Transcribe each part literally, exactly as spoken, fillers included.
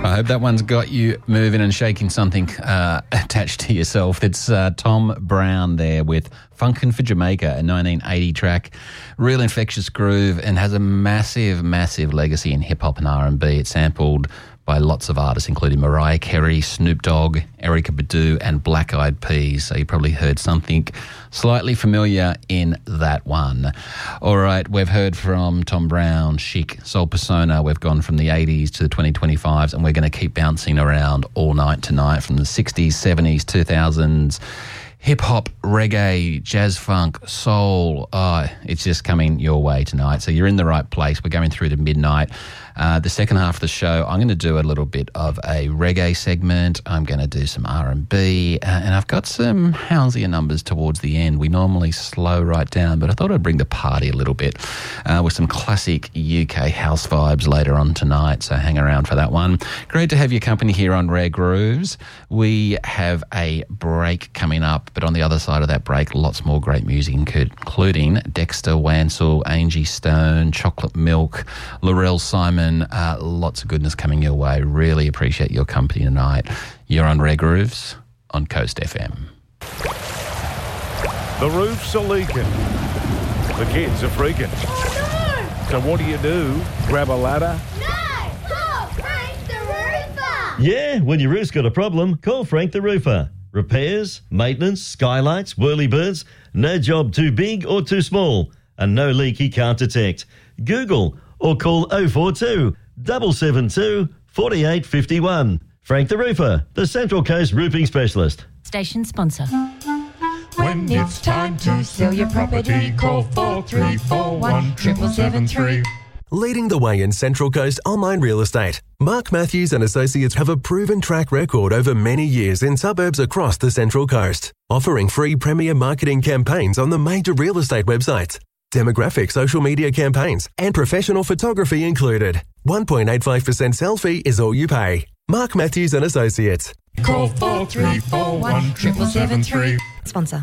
I hope that one's got you moving and shaking something uh, attached to yourself. It's uh, Tom Brown there with Funkin' for Jamaica, a nineteen eighty track, real infectious groove, and has a massive, massive legacy in hip-hop and R and B. It's sampled by lots of artists, including Mariah Carey, Snoop Dogg, Erykah Badu, and Black Eyed Peas. So you probably heard something slightly familiar in that one. All right, we've heard from Tom Brown, Chic, Soul Persona. We've gone from the eighties to the twenty twenty-fives, and we're going to keep bouncing around all night tonight from the sixties, seventies, two thousands, hip-hop, reggae, jazz funk, soul. Oh, it's just coming your way tonight. So you're in the right place. We're going through to midnight. Uh, the second half of the show, I'm going to do a little bit of a reggae segment. I'm going to do some R and B, uh, and I've got some houseier numbers towards the end. We normally slow right down, but I thought I'd bring the party a little bit uh, with some classic U K house vibes later on tonight, so hang around for that one. Great to have your company here on Rare Grooves. We have a break coming up, but on the other side of that break, lots more great music, including Dexter Wansel, Angie Stone, Chocolate Milk, Laurel Simon. Uh, lots of goodness coming your way. Really appreciate your company tonight. You're on Rare Grooves on Coast F M. The roofs are leaking. The kids are freaking. Oh, no! So what do you do? Grab a ladder? No! Call Frank the Roofer! Yeah, when your roof's got a problem, call Frank the Roofer. Repairs, maintenance, skylights, whirlybirds, no job too big or too small, and no leak he can't detect. Google or call oh four two, seven seven two, four eight five one. Frank the Roofer, the Central Coast roofing specialist. Station sponsor. When it's time to sell your property, call four three four one, seven seven three. Leading the way in Central Coast online real estate, Mark Matthews and Associates have a proven track record over many years in suburbs across the Central Coast, offering free premier marketing campaigns on the major real estate websites, demographic social media campaigns, and professional photography included. one point eight five percent sell fee is all you pay. Mark Matthews and Associates. Call four three four one, seven seven three. Sponsor.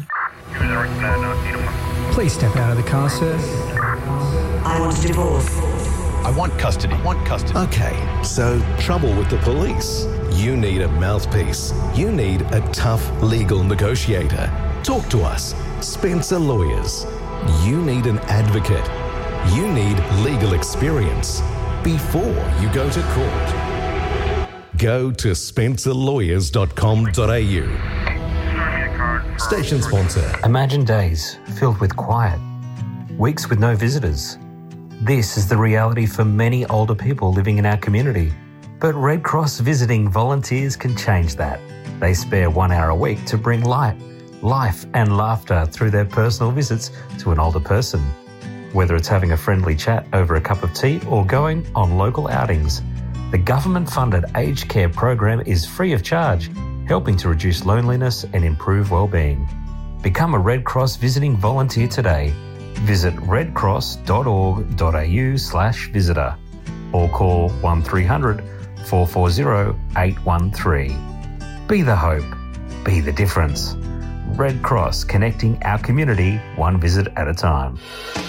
Please step out of the car, sir. I want a divorce. I want custody. I want custody. Okay, so trouble with the police. You need a mouthpiece. You need a tough legal negotiator. Talk to us. Spencer Lawyers. You need an advocate. You need legal experience before you go to court. Go to spencer lawyers dot com dot a u. Station sponsor. Imagine days filled with quiet, weeks with no visitors. This is the reality for many older people living in our community. But Red Cross visiting volunteers can change that. They spare one hour a week to bring light, life and laughter through their personal visits to an older person. Whether it's having a friendly chat over a cup of tea or going on local outings, the government-funded aged care program is free of charge, helping to reduce loneliness and improve well-being. Become a Red Cross visiting volunteer today. Visit redcross.org.au slash visitor or call one three hundred, four four zero, eight one three. Be the hope. Be the difference. Red Cross, connecting our community one visit at a time.